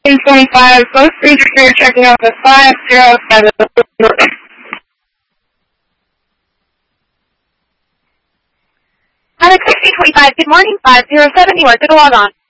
1625, both freezer here checking out the 507. Alex 1625, good morning, 507, you are to log on.